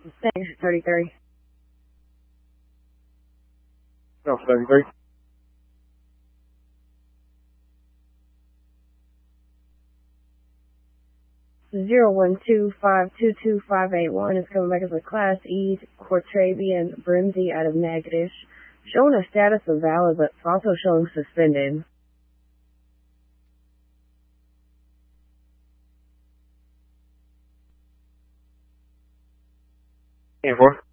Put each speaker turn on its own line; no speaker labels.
Thanks, 33.
No, 33.
012522581 is coming back as a Class E Cortrabian Brimsey out of Natchitoches, showing a status of valid, but also showing suspended.
And 4.